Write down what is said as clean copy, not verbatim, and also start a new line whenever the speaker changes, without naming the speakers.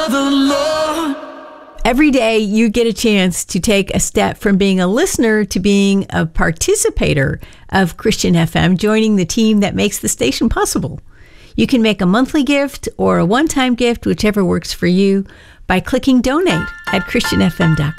Every day you get a chance to take a step from being a listener to being a participator of Christian FM, joining the team that makes the station possible. You can make a monthly gift or a one-time gift, whichever works for you, by clicking donate at christianfm.com.